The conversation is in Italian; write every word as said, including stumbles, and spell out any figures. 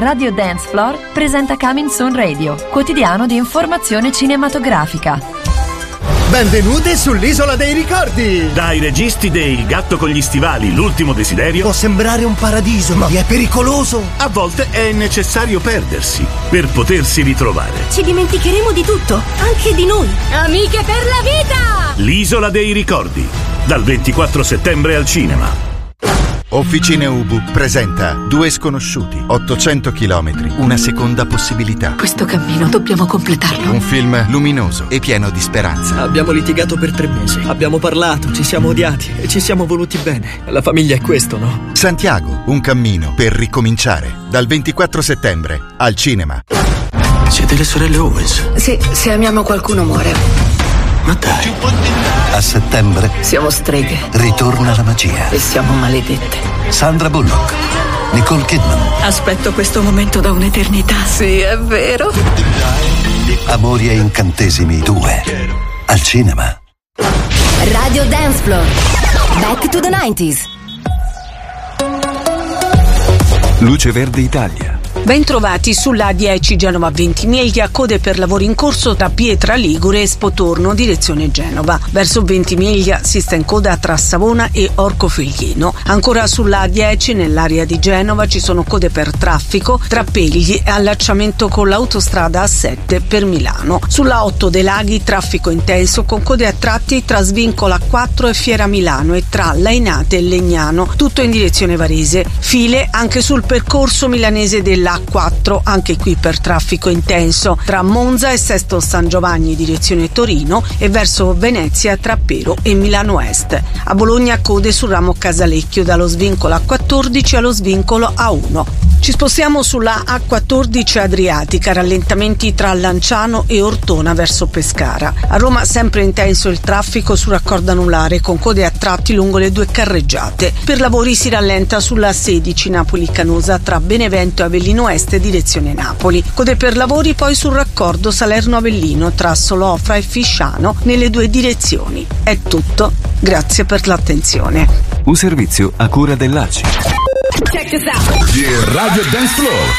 Radio Dance Floor presenta Coming Soon Radio, quotidiano di informazione cinematografica. Benvenute sull'Isola dei Ricordi! Dai registi dei Il gatto con gli stivali, L'ultimo desiderio. Può sembrare un paradiso, ma è pericoloso. A volte è necessario perdersi per potersi ritrovare. Ci dimenticheremo di tutto, anche di noi. Amiche per la vita! L'Isola dei Ricordi, dal ventiquattro settembre al cinema. Officine Ubu presenta Due sconosciuti, ottocento chilometri, una seconda possibilità. Questo cammino dobbiamo completarlo. Un film luminoso e pieno di speranza. Abbiamo litigato per tre mesi, abbiamo parlato, ci siamo odiati e ci siamo voluti bene. La famiglia è questo, no? Santiago, un cammino per ricominciare. Dal ventiquattro settembre al cinema. Siete le sorelle Owens? Sì, se amiamo qualcuno muore. Ma dai. A settembre siamo streghe. Ritorna la magia. E siamo maledette. Sandra Bullock, Nicole Kidman. Aspetto questo momento da un'eternità. Sì, è vero. Amori e incantesimi due. Al cinema. Radio Dance Floor. Back to the nineties. Luce Verde Italia. Bentrovati sulla A dieci Genova Ventimiglia, code per lavori in corso tra Pietra Ligure e Spotorno, direzione Genova. Verso Ventimiglia si sta in coda tra Savona e Orcofiglino. Ancora sulla A dieci nell'area di Genova ci sono code per traffico tra Pegli e allacciamento con l'autostrada A sette per Milano. Sulla otto dei Laghi traffico intenso con code a tratti tra Svincolo A quattro e Fiera Milano e tra Lainate e Legnano, tutto in direzione Varese. File anche sul percorso milanese della A quattro, anche qui per traffico intenso tra Monza e Sesto San Giovanni direzione Torino e verso Venezia tra Pero e Milano Est. A Bologna code sul ramo Casalecchio dallo svincolo A quattordici allo svincolo A uno. Ci spostiamo sulla A quattordici Adriatica, rallentamenti tra Lanciano e Ortona verso Pescara. A Roma sempre intenso il traffico sul raccordo anulare con code a tratti lungo le due carreggiate. Per lavori si rallenta sulla sedici Napoli-Canosa tra Benevento e Avellino Est direzione Napoli. Code per lavori poi sul raccordo Salerno-Avellino tra Solofra e Fisciano nelle due direzioni. È tutto, grazie per l'attenzione. Un servizio a cura dell'A C I. Check this out. Yeah, Radio Dance Floor